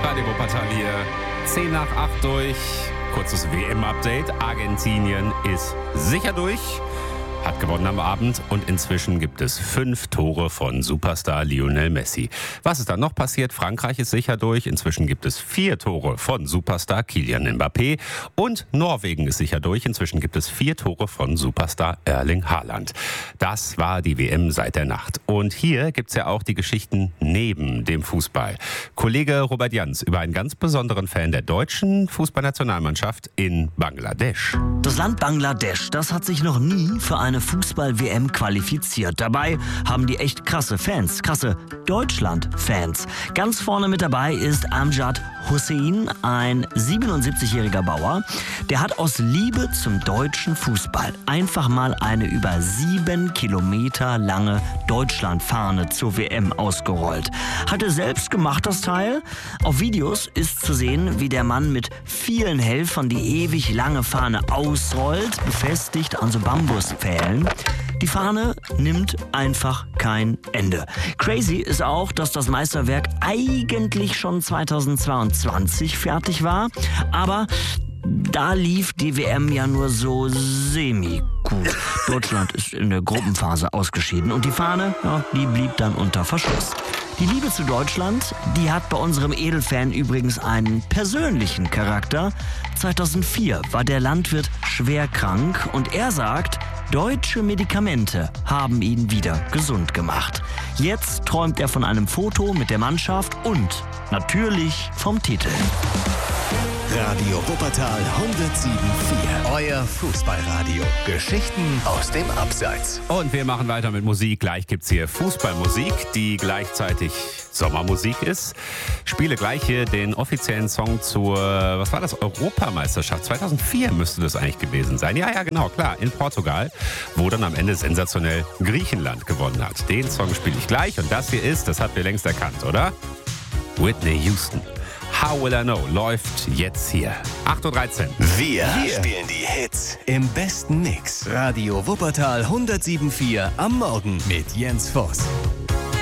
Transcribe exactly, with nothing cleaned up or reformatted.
Radio Wuppertal hier. zehn nach acht durch. Kurzes W M-Update. Argentinien ist sicher durch. Hat gewonnen am Abend und inzwischen gibt es fünf Tore von Superstar Lionel Messi. Was ist dann noch passiert? Frankreich ist sicher durch. Inzwischen gibt es vier Tore von Superstar Kylian Mbappé und Norwegen ist sicher durch. Inzwischen gibt es vier Tore von Superstar Erling Haaland. Das war die W M seit der Nacht. Und hier gibt's ja auch die Geschichten neben dem Fußball. Kollege Robert Jans über einen ganz besonderen Fan der deutschen Fußballnationalmannschaft in Bangladesch. Das Land Bangladesch, das hat sich noch nie für eine Fußball-W M qualifiziert. Dabei haben die echt krasse Fans, krasse Deutschland-Fans. Ganz vorne mit dabei ist Amjad Hussein, ein siebenundsiebzigjähriger Bauer. Der hat aus Liebe zum deutschen Fußball einfach mal eine über sieben Kilometer lange Deutschlandfahne zur W M ausgerollt. Hat er selbst gemacht, das Teil. Auf Videos ist zu sehen, wie der Mann mit vielen Helfern die ewig lange Fahne ausrollt, befestigt an so Bambuspfählen. Die Fahne nimmt einfach kein Ende. Crazy ist auch, dass das Meisterwerk eigentlich schon zweitausendzweiundzwanzig fertig war, aber da lief die W M ja nur so semi-gut. Deutschland ist in der Gruppenphase ausgeschieden und die Fahne, ja, die blieb dann unter Verschluss. Die Liebe zu Deutschland, die hat bei unserem Edelfan übrigens einen persönlichen Charakter. zweitausendvier war der Landwirt schwer krank und er sagt, deutsche Medikamente haben ihn wieder gesund gemacht. Jetzt träumt er von einem Foto mit der Mannschaft und natürlich vom Titel. Radio Wuppertal hundertsieben Komma vier. Euer Fußballradio. Geschichten aus dem Abseits. Und wir machen weiter mit Musik. Gleich gibt's hier Fußballmusik, die gleichzeitig Sommermusik ist. Spiele gleich hier den offiziellen Song zur, was war das, Europameisterschaft. zweitausendvier müsste das eigentlich gewesen sein. Ja, ja, genau, klar, in Portugal, wo dann am Ende sensationell Griechenland gewonnen hat. Den Song spiele ich gleich und das hier ist, das habt ihr längst erkannt, oder? Whitney Houston. How Will I Know läuft jetzt hier. acht Uhr dreizehn. Wir, Wir spielen die Hits im besten Mix. Radio Wuppertal hundertsieben Komma vier am Morgen mit Jens Voss.